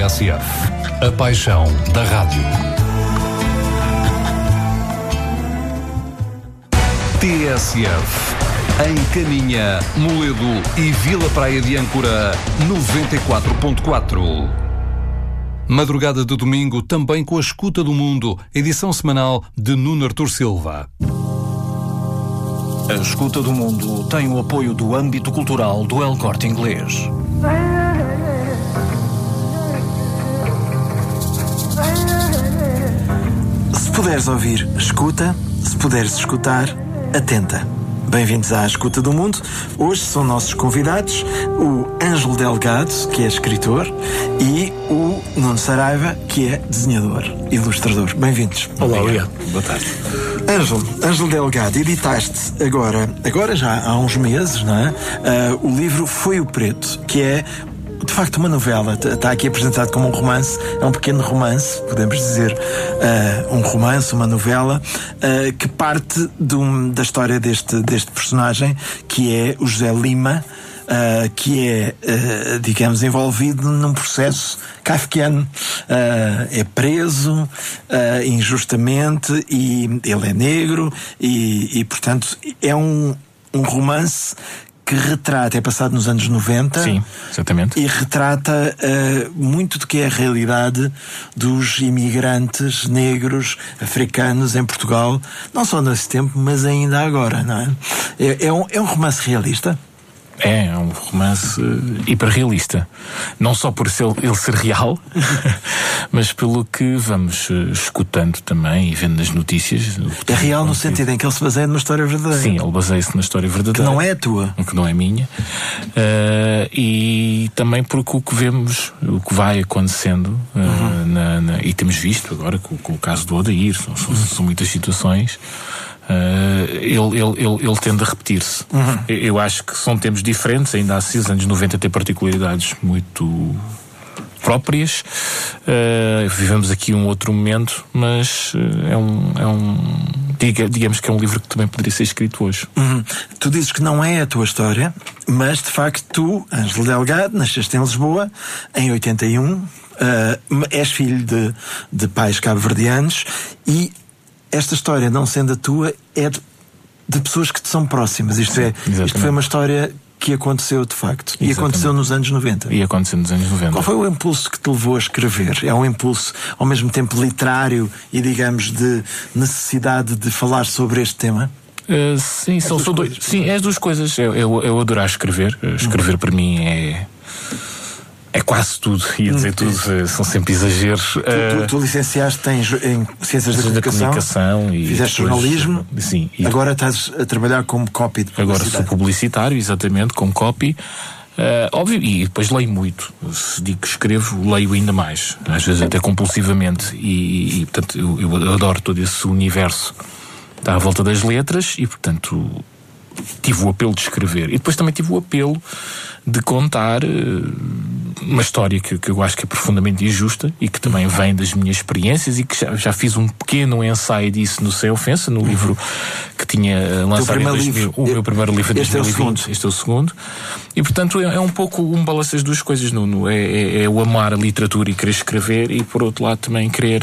TSF, a paixão da rádio. TSF, em Caninha, Moledo e Vila Praia de Âncora, 94.4. Madrugada de domingo, também com a Escuta do Mundo, edição semanal de Nuno Artur Silva. A Escuta do Mundo tem o apoio do âmbito cultural do El Corte Inglês. Se puderes ouvir, escuta. Se puderes escutar, atenta. Bem-vindos à Escuta do Mundo. Hoje são nossos convidados o Ângelo Delgado, que é escritor, e o Nuno Saraiva, que é desenhador, ilustrador. Bem-vindos. Olá, obrigado. Boa tarde. Ângelo Delgado, editaste agora já há uns meses, não é? O livro Foi o Preto, que é de facto uma novela. Está aqui apresentado como um romance. É um pequeno romance, podemos dizer, um romance, uma novela, que parte da história deste personagem, que é o José Lima, que é, digamos, envolvido num processo kafkiano. É preso injustamente, e ele é negro, e portanto é um romance que retrata, é passado nos anos 90. Sim, exatamente. E retrata muito do que é a realidade dos imigrantes negros, africanos em Portugal, não só nesse tempo, mas ainda agora, não é? É um romance realista. É um romance hiperrealista. Não só por ele ser real, mas pelo que vamos escutando também e vendo nas notícias. É real no sentido em que ele se baseia numa história verdadeira. Sim, ele baseia-se na história verdadeira. Que não é a tua. Que não é minha. E também porque o que vemos, o que vai acontecendo, e temos visto agora com o caso do Odair, são muitas situações. Ele tende a repetir-se. Eu acho que são tempos diferentes, ainda assim os anos 90 têm particularidades muito próprias. Vivemos aqui um outro momento, mas digamos que é um livro que também poderia ser escrito hoje. Tu dizes que não é a tua história, mas de facto tu, Ângelo Delgado, nasceste em Lisboa em 81, és filho de pais cabo-verdianos, e esta história, não sendo a tua, é de pessoas que te são próximas. Isto foi uma história que aconteceu de facto. E aconteceu nos anos 90. E aconteceu nos anos 90. Qual foi o impulso que te levou a escrever? É um impulso ao mesmo tempo literário e, digamos, de necessidade de falar sobre este tema? Sim, são dois. Sim, é as duas coisas. Eu adoro escrever. Escrever para mim é quase tudo, ia dizer tudo, são sempre exageros. Tu licenciaste em Ciências da Comunicação e fizeste jornalismo. Sim. Agora estás a trabalhar como copy de publicidade. Agora sou publicitário, exatamente, como copy. Óbvio, e depois leio muito. Se digo que escrevo, leio ainda mais, às vezes até compulsivamente, e portanto eu adoro todo esse universo. Está à volta das letras e, portanto, tive o apelo de escrever. E depois também tive o apelo de contar uma história que eu acho que é profundamente injusta e que também vem das minhas experiências, e que já fiz um pequeno ensaio disso no Sem Ofensa, no livro que tinha lançado em 2000, o meu primeiro livro de 2020. Este é o segundo. E portanto é um pouco um balanço das duas coisas, Nuno. É o amar a literatura e querer escrever, e por outro lado também querer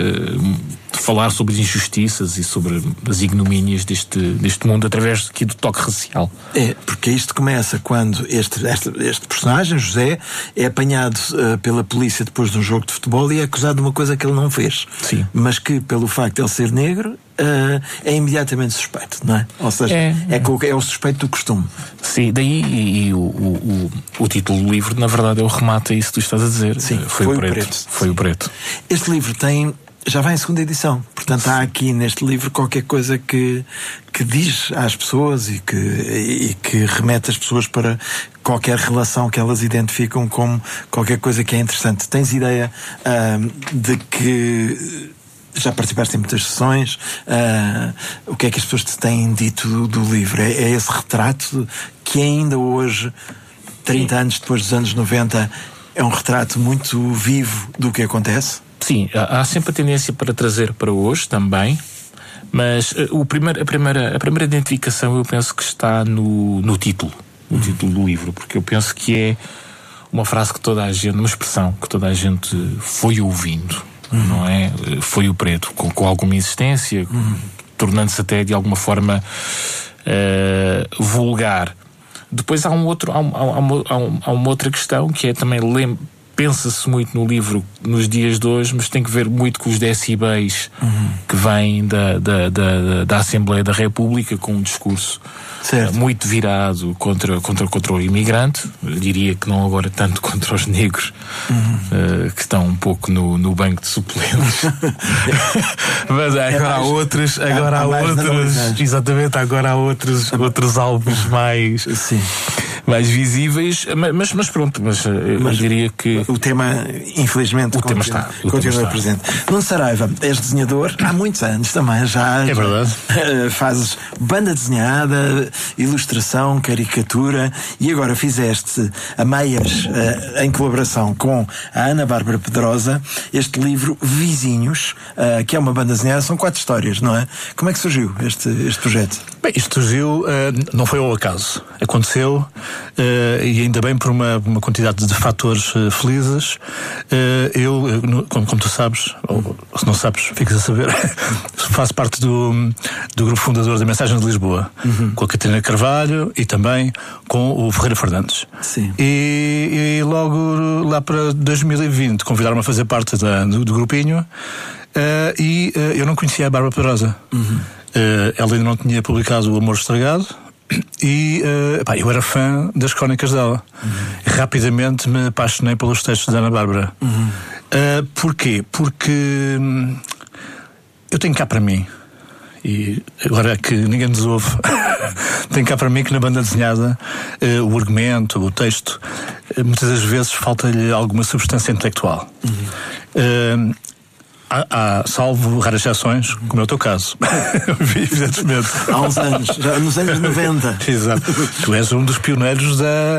falar sobre as injustiças e sobre as ignomínias deste mundo através aqui do toque racial. Porque isto começa quando este personagem, José, é apanhado pela polícia depois de um jogo de futebol e é acusado de uma coisa que ele não fez. Sim. Mas que, pelo facto de ele ser negro, é imediatamente suspeito, não é? Ou seja, é o suspeito do costume. Sim, daí o título do livro, na verdade, é o remate a isso que tu estás a dizer. Sim, Foi o Preto. Foi o Preto. Este livro já vai em segunda edição, portanto há aqui neste livro qualquer coisa que diz às pessoas e que remete as pessoas para qualquer relação que elas identificam como qualquer coisa que é interessante. Tens ideia de que já participaste em muitas sessões, o que é que as pessoas te têm dito do livro? É esse retrato que ainda hoje, 30 anos depois dos anos 90, é um retrato muito vivo do que acontece? Sim, há sempre a tendência para trazer para hoje também, mas a primeira identificação eu penso que está no título, no título do livro, porque eu penso que é uma frase que toda a gente, uma expressão que toda a gente foi ouvindo, não é? Foi o preto, com alguma insistência, tornando-se até de alguma forma vulgar. Depois há uma outra questão que é também pensa-se muito no livro nos dias de hoje, mas tem que ver muito com os decibéis que vêm da Assembleia da República, com um discurso muito virado contra o imigrante. Eu diria que não agora tanto contra os negros, que estão um pouco no banco de suplentes. Mas agora há outros, exatamente, agora há outros alvos mais visíveis, mas pronto, eu diria que o tema, infelizmente, continua presente. Nuno Saraiva, és desenhador há muitos anos também, já. É verdade. Fazes banda desenhada, ilustração, caricatura, e agora fizeste a meias, em colaboração com a Ana Bárbara Pedrosa, este livro Vizinhos, que é uma banda desenhada, são 4 histórias, não é? Como é que surgiu este projeto? Bem, isto surgiu, não foi ao acaso. Aconteceu, e ainda bem por uma quantidade de fatores felizes. Eu, como tu sabes, ou se não sabes, ficas a saber, faço parte do grupo fundador da Mensagem de Lisboa, com a Catarina Carvalho e também com o Ferreira Fernandes. Sim. E logo lá para 2020 convidaram-me a fazer parte do grupinho, e eu não conhecia a Bárbara Pedrosa. Ela ainda não tinha publicado O Amor Estragado. E eu era fã das crónicas dela. Rapidamente me apaixonei pelos textos da Ana Bárbara. Porquê? Porque eu tenho cá para mim, e agora que ninguém nos ouve, tenho cá para mim que na banda desenhada o argumento, o texto, muitas das vezes falta-lhe alguma substância intelectual. Há salvo raras exceções, como é o teu caso. Evidentemente. Há uns anos, já nos anos 90. Exato. Tu és um dos pioneiros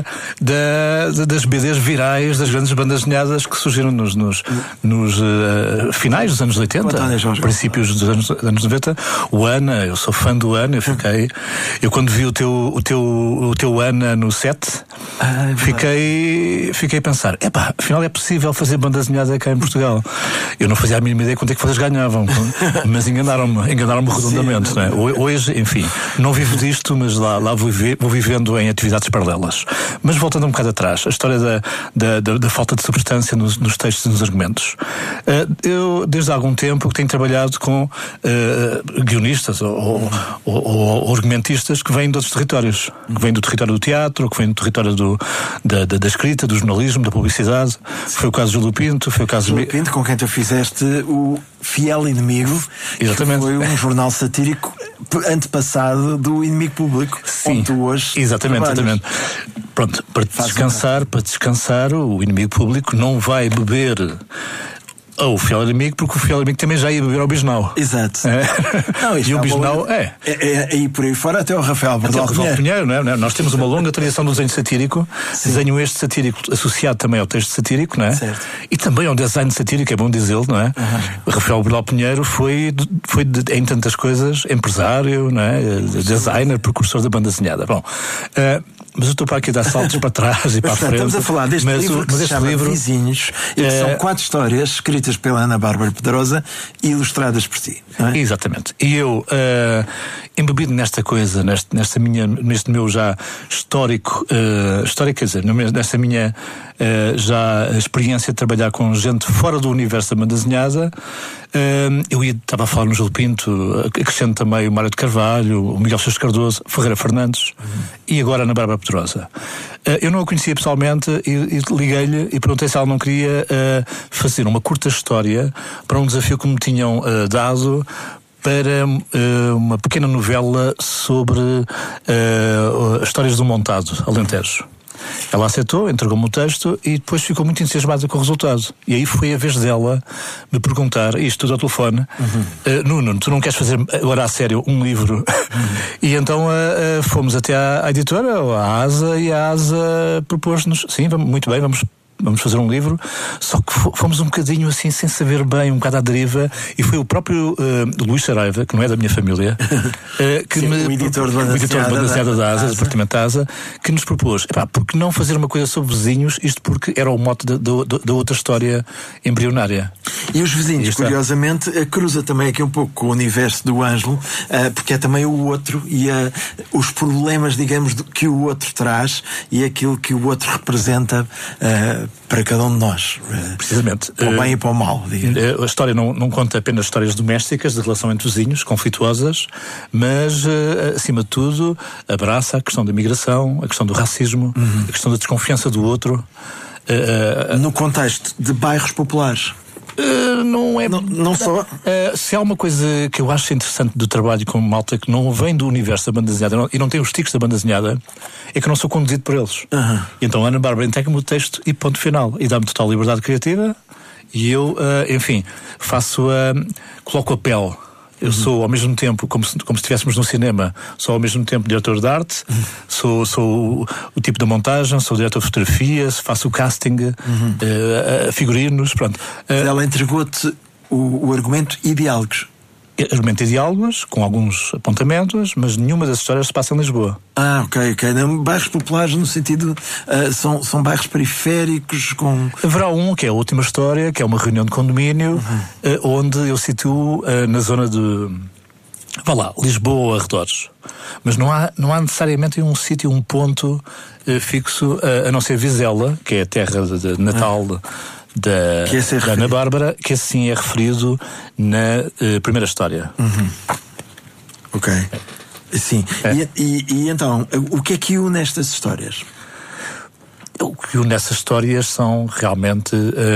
das BDs virais, das grandes bandas desenhadas que surgiram nos finais dos anos 80, princípios dos anos 90. O Ana, eu sou fã do Ana, eu quando vi o teu Ana no set, fiquei a pensar, afinal é possível fazer banda desenhada cá em Portugal. Eu não fazia a mínima ideia quanto é que vocês ganhavam, mas enganaram-me redondamente. Não é? Hoje, enfim, não vivo disto, mas lá vou vivendo em atividades paralelas. Mas voltando um bocado atrás, a história da falta de substância nos textos e nos argumentos. Eu, desde há algum tempo, tenho trabalhado com guionistas ou argumentistas que vêm de outros territórios, que vêm do território do teatro, que vêm do território da escrita, do jornalismo, da publicidade. Foi o caso de Júlio Pinto, Júlio Pinto, com quem tu fizeste o Fiel Inimigo. Exatamente. Que foi um jornal satírico antepassado do Inimigo Público. Sim, onde tu hoje exatamente. Pronto, para descansar, o Inimigo Público não vai beber o Fiel Inimigo, porque o Fiel Inimigo também já ia beber ao Bisnau. Exato. Não, e o Bisnau e por aí fora até o Rafael Bordal Pinheiro, não é? Nós temos uma longa tradição do desenho satírico. Sim. Desenho este satírico associado também ao texto satírico, não é? Certo. E também ao design satírico, é bom dizê-lo, não é? O Rafael Bordal Pinheiro foi em tantas coisas, empresário, não é? Designer, precursor da banda desenhada. Bom, mas eu estou para aqui a dar saltos para trás e para a frente. Estamos a falar deste livro que se chama Vizinhos, e que são 4 histórias escritas pela Ana Bárbara Pedrosa e ilustradas por ti. Não é? Exatamente. E eu, embebido nesta coisa, neste meu já histórico, quer dizer, nesta minha já experiência de trabalhar com gente fora do universo da banda desenhada, eu estava a falar no Júlio Pinto, acrescento também o Mário de Carvalho, o Miguel Sousa Cardoso, Ferreira Fernandes e agora a Ana Bárbara Pedrosa. Eu não a conhecia pessoalmente e liguei-lhe e perguntei se ela não queria fazer uma curta história para um desafio que me tinham dado para uma pequena novela sobre histórias do montado, Alentejo. Ela aceitou, entregou-me o texto e depois ficou muito entusiasmada com o resultado. E aí foi a vez dela me perguntar, isto tudo ao telefone, Nuno, tu não queres fazer agora a sério um livro? E então fomos até à editora, à ASA, e a ASA propôs-nos, sim, muito bem, vamos vamos fazer um livro, só que fomos um bocadinho assim, sem saber bem, um bocado à deriva, e foi o próprio Luís Saraiva, que não é da minha família, que sim, o editor de Banda Desenhada da ASA, do Departamento ASA, que nos propôs, por que não fazer uma coisa sobre vizinhos, isto porque era o mote da outra história embrionária. E os vizinhos, curiosamente, cruza também aqui um pouco com o universo do Ângelo, porque é também o outro e os problemas, digamos, que o outro traz e aquilo que o outro representa para cada um de nós. Precisamente. Para o bem e para o mal. A história não conta apenas histórias domésticas de relação entre vizinhos, conflituosas, mas, acima de tudo, abraça a questão da migração, a questão do racismo, a questão da desconfiança do outro. No contexto de bairros populares. Não é. Não só. Se há uma coisa que eu acho interessante do trabalho com malta que não vem do universo da banda desenhada e não tem os tiques da banda desenhada, é que eu não sou conduzido por eles. E então a Ana Bárbara entrega-me o texto e ponto final. E dá-me total liberdade criativa e eu, enfim, coloco a pele. Eu sou ao mesmo tempo, como se estivéssemos no cinema, sou ao mesmo tempo diretor de arte, sou o tipo da montagem, sou o diretor de fotografia, faço o casting, figurinos, pronto. Ela entregou-te o argumento e diálogos. Argumento e diálogos, com alguns apontamentos, mas nenhuma das histórias se passa em Lisboa. Ok. Bairros populares no sentido... são bairros periféricos com... Haverá um, que é a última história, que é uma reunião de condomínio, onde eu situo na zona de... Vá lá, Lisboa, arredores. Mas não há necessariamente um sítio, um ponto fixo, a não ser Vizela, que é a terra de Natal... da Ana Bárbara, que assim é referido na primeira história. Ok. Sim. E então, o que é que une nestas histórias? O que une nessas histórias são realmente,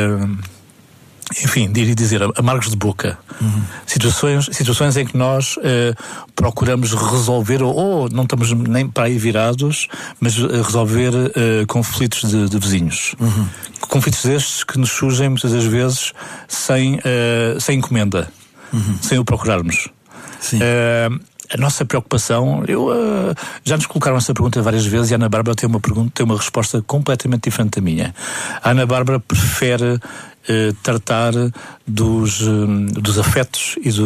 enfim, dizer, amargos de boca. Situações em que nós procuramos resolver, ou não estamos nem para aí virados, mas resolver conflitos de vizinhos. Conflitos estes que nos surgem muitas das vezes sem encomenda, sem o procurarmos. Sim. A nossa preocupação, já nos colocaram essa pergunta várias vezes e a Ana Bárbara tem uma resposta completamente diferente da minha. A Ana Bárbara prefere tratar dos afetos e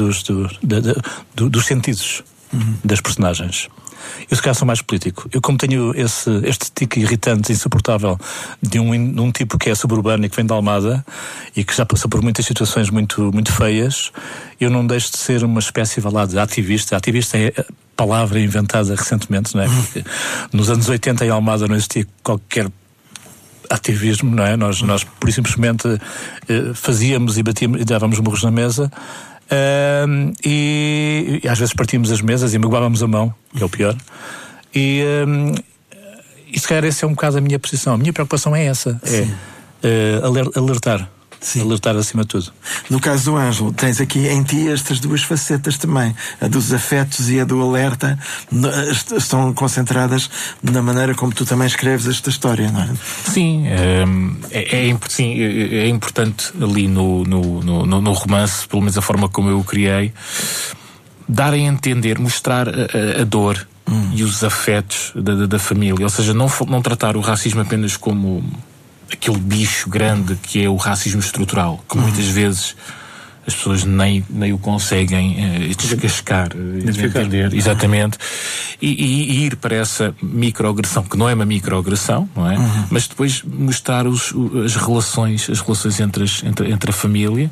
dos sentidos das personagens. Eu se calhar sou mais político. Eu, como tenho este tique irritante, insuportável de um tipo que é suburbano e que vem de Almada e que já passou por muitas situações muito, muito feias, eu não deixo de ser uma espécie, de ativista. Ativista é a palavra inventada recentemente, não é? Porque nos anos 80 em Almada não existia qualquer ativismo, não é? Nós por simplesmente fazíamos e batíamos e dávamos murros na mesa. E às vezes partíamos as mesas e magoávamos a mão, que é o pior. E se calhar essa é um bocado a minha posição. A minha preocupação é essa: alertar. Sim. Alertar acima de tudo. No caso do Ângelo, tens aqui em ti estas duas facetas também. A dos afetos e a do alerta estão concentradas na maneira como tu também escreves esta história, não é? Sim, é importante ali no romance, pelo menos a forma como eu o criei, dar a entender, mostrar a dor e os afetos da família. Ou seja, não tratar o racismo apenas como aquele bicho grande que é o racismo estrutural, que muitas vezes as pessoas nem o conseguem descascar, entender, exatamente, e ir para essa microagressão, que não é uma microagressão, não é? Mas depois mostrar as relações entre a família.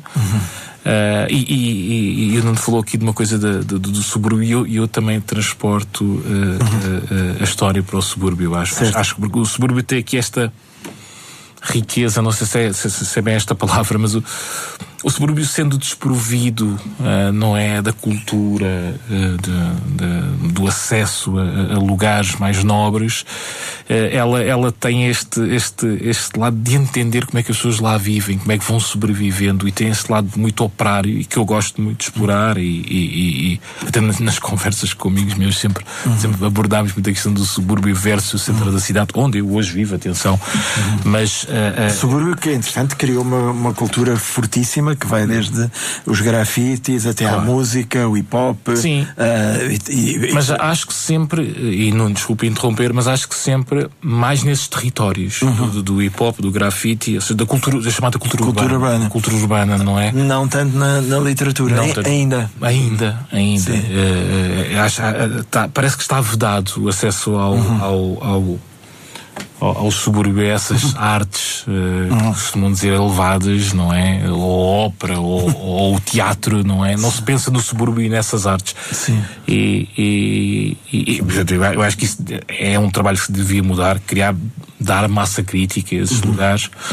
E o Nuno falou aqui de uma coisa do subúrbio, e eu também transporto a história para o subúrbio. Acho que o subúrbio tem aqui esta riqueza, não sei se é bem esta palavra, mas o subúrbio, sendo desprovido, não é, da cultura, do acesso a lugares mais nobres, ela tem este lado de entender como é que as pessoas lá vivem, como é que vão sobrevivendo, e tem esse lado muito operário e que eu gosto muito de explorar, e até nas conversas com amigos meus sempre abordámos muito a questão do subúrbio versus o centro da cidade, onde eu hoje vivo, atenção. Mas o subúrbio, que é interessante, criou uma cultura fortíssima cinema, que vai desde os grafites até à música, o hip-hop. Sim. Mas acho que sempre, e não desculpe interromper, mas acho que sempre mais nesses territórios do hip-hop, do grafite, ou seja, da chamada cultura urbana. Cultura urbana, não é? Não tanto na literatura. Não tanto. Ainda. Parece que está vedado o acesso ao subúrbio, a essas artes que costumam dizer elevadas, não é? Ou ópera, ou o teatro, não é? Não se pensa no subúrbio e nessas artes. Sim. E eu acho que isso é um trabalho que se devia mudar, dar massa crítica a esses lugares.